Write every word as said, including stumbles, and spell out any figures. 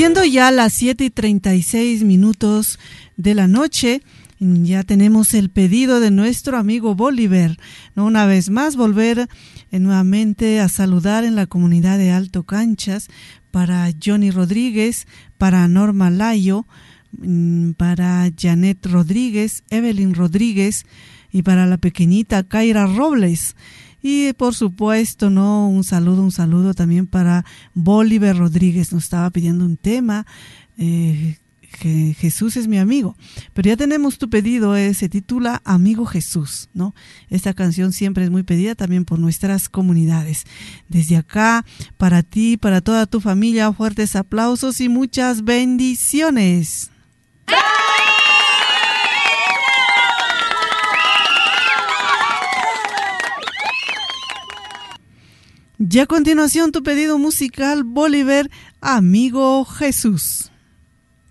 Siendo ya las siete y treinta y seis minutos de la noche, ya tenemos el pedido de nuestro amigo Bolívar, ¿no? Una vez más volver eh, nuevamente a saludar en la comunidad de Alto Canchas para Johnny Rodríguez, para Norma Layo, para Janet Rodríguez, Evelyn Rodríguez y para la pequeñita Kaira Robles. Y por supuesto, no, un saludo, un saludo también para Bolívar Rodríguez. Nos estaba pidiendo un tema, eh, que Jesús es mi amigo. Pero ya tenemos tu pedido, eh, se titula Amigo Jesús, ¿no? Esta canción siempre es muy pedida también por nuestras comunidades. Desde acá, para ti, para toda tu familia, fuertes aplausos y muchas bendiciones. Y a continuación tu pedido musical, Bolívar, Amigo Jesús.